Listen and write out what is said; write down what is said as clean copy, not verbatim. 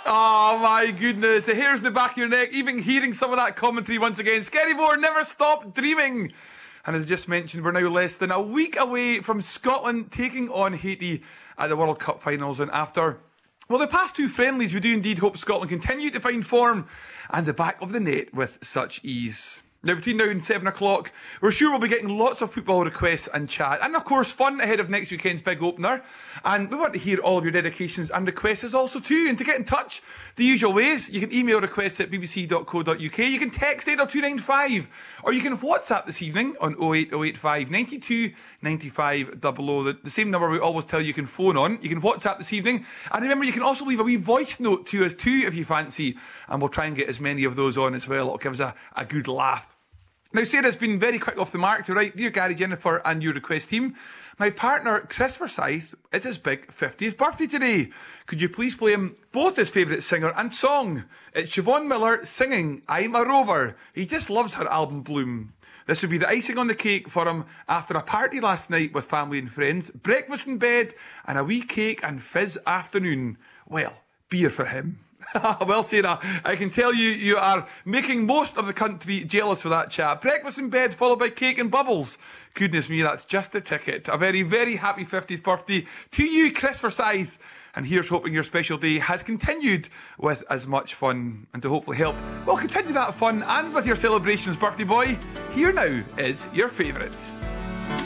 Oh my goodness, the hairs in the back of your neck, even hearing some of that commentary once again. Skerryvore, never stop dreaming. And as just mentioned, we're now less than a week away from Scotland taking on Haiti at the World Cup finals. And after, well, the past two friendlies, we do indeed hope Scotland continue to find form and the back of the net with such ease. Now, between now and 7 o'clock, we're sure we'll be getting lots of football requests and chat. And, of course, fun ahead of next weekend's big opener. And we want to hear all of your dedications and requests also too. And to get in touch, the usual ways, you can email requests at bbc.co.uk. You can text 80295. Or you can WhatsApp this evening on 08085 92 95 00. The same number we always tell you can phone on. You can WhatsApp this evening. And remember, you can also leave a wee voice note to us too if you fancy. And we'll try and get as many of those on as well. It'll give us a good laugh. Now, Sarah's been very quick off the mark to write, dear Gary, Jennifer and your request team, my partner Chris Forsyth, it's his big 50th birthday today. Could you please play him both his favourite singer and song? It's Siobhan Miller singing I'm a Rover. He just loves her album Bloom. This would be the icing on the cake for him after a party last night with family and friends, breakfast in bed and a wee cake and fizz afternoon. Well, beer for him. Well, Sarah, I can tell you are making most of the country jealous for that chat. Breakfast in bed followed by cake and bubbles. Goodness me, that's just the ticket. A very, very happy 50th birthday to you, Chris Forsyth. And here's hoping your special day has continued with as much fun. And to hopefully help, well, continue that fun and with your celebrations, birthday boy, here now is your favourite.